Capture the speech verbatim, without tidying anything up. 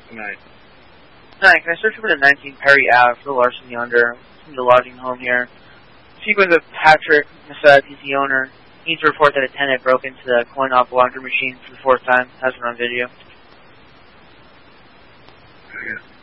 Good night. Hi, can I search for the nineteen Perry Ave for the larceny under from the lodging home here? Speak with Patrick Masad, he's the owner. He needs to report that a tenant broke into the coin-op laundry machine for the fourth time. Has it on video. Yeah.